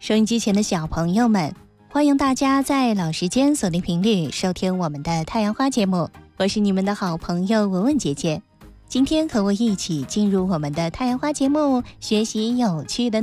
收音机前的小朋友们，欢迎大家在老时间锁定频率收听我们的太阳花节目，我是你们的好朋友文文姐姐。今天和我一起进入我们的太阳花节目，学习有趣的